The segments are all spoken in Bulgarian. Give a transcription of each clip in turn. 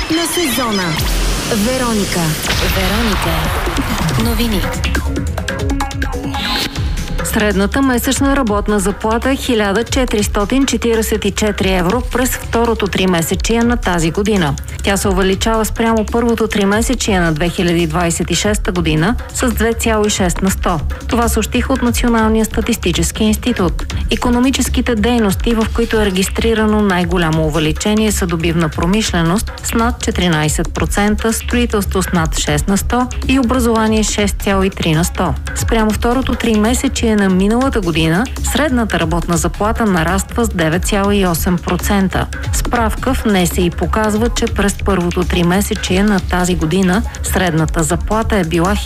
на сезона. Вероника. Новини. Средната месечна работна заплата е 1444 евро през второто тримесечие на тази година. Тя се увеличава спрямо първото тримесечие на 2026 година с 2,6 на 100. Това съобщиха от Националния статистически институт. Икономическите дейности, в които е регистрирано най-голямо увеличение, са добивна промишленост с над 14%, строителство с над 6 на 100 и образование 6,3 на 100. Спрямо второто тримесечие на миналата година средната работна заплата нараства с 9,8%. Справка в НСИ показва, че през първото тримесечие на тази година средната заплата е била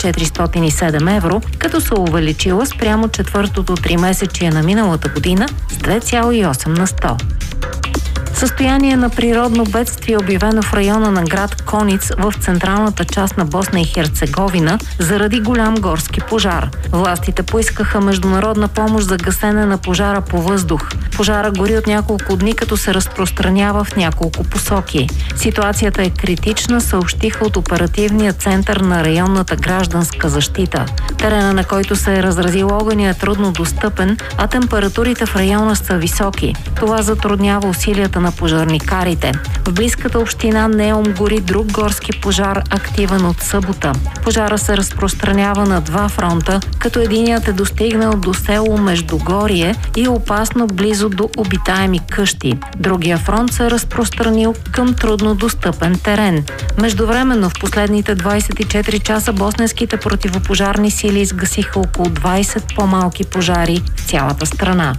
1407 евро, като се увеличила спрямо четвъртото тримесечие на миналата година с 2,8 на 100. Състояние на природно бедствие, обявено в района на град Кониц в централната част на Босна и Херцеговина заради голям горски пожар. Властите поискаха международна помощ за гасене на пожара по въздух. Пожара гори от няколко дни, като се разпространява в няколко посоки. Ситуацията е критична, съобщиха от оперативния център на районната гражданска защита. Терена, на който се е разразил огъня, е трудно достъпен, а температурите в района са високи. Това затруднява усилията на пожарникарите. В близката община Неум гори друг горски пожар, активен от събота. Пожара се разпространява на два фронта, като единият е достигнал до село Междугорие и е опасно близо до обитаеми къщи. Другия фронт се е разпространил към трудно достъпен терен. Междувременно в последните 24 часа босненските противопожарни сили изгасиха около 20 по-малки пожари в цялата страна.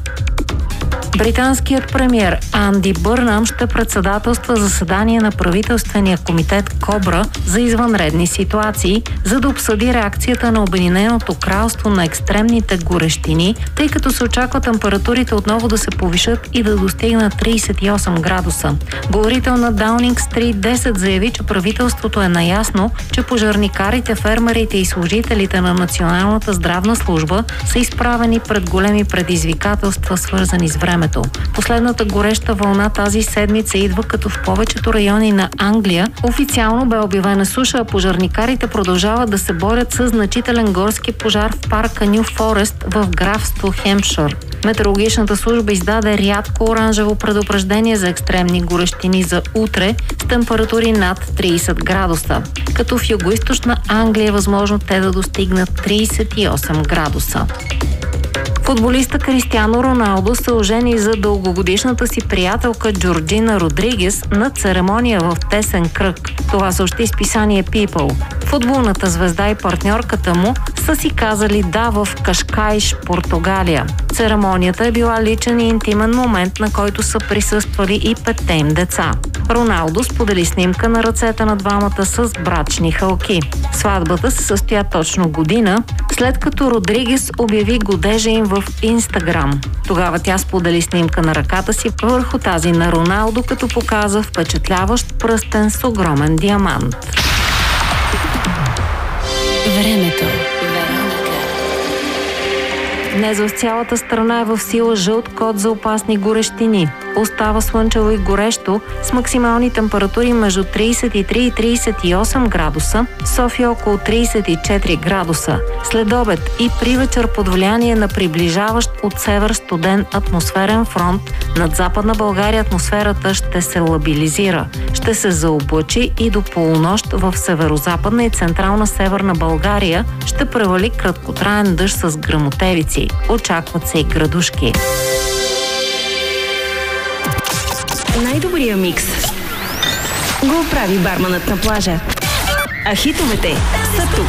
Британският премиер Анди Бърнам ще председателства заседание на правителствения комитет Кобра за извънредни ситуации, за да обсъди реакцията на Обединеното кралство на екстремните горещини, тъй като се очаква температурите отново да се повишат и да достигнат 38 градуса. Говорител на Даунинг Стрит 10 заяви, че правителството е наясно, че пожарникарите, фермерите и служителите на Националната здравна служба са изправени пред големи предизвикателства, свързани с времето. Последната гореща вълна тази седмица идва, като в повечето райони на Англия официално бе обявена суша, а пожарникарите продължават да се борят с значителен горски пожар в парка Ню Форест в графство Хемпшир. Метеорологичната служба издаде рядко оранжево предупреждение за екстремни горещини за утре с температури над 30 градуса, като в югоизточна Англия е възможно те да достигнат 38 градуса. Футболиста Кристиано Роналдо се ожени за дългогодишната си приятелка Джорджина Родригес на церемония в тесен кръг. Това съобщи списание People. Футболната звезда и партньорката му са си казали да в Кашкайш, Португалия. Церемонията е била личен и интимен момент, на който са присъствали и 5 им деца. Роналдо сподели снимка на ръцете на двамата с брачни хълки. Сватбата се състоя точно година, след като Родригес обяви годежа им в Инстаграм. Тогава тя сподели снимка на ръката си върху тази на Роналдо, като показа впечатляващ пръстен с огромен диамант. Времето. Днес в цялата страна е в сила жълт код за опасни горещини. Остава слънчево и горещо с максимални температури между 33 и 38 градуса, София около 34 градуса. След обед и при вечер под влияние на приближаващ от север студен атмосферен фронт над Западна България атмосферата ще се лабилизира. Ще се заоблачи и до полунощ в северозападна и централна северна България ще превали краткотраен дъжд с гръмотевици. Очакват се и градушки. Най-добрия микс го прави барманът на плажа. А хитовете са тук.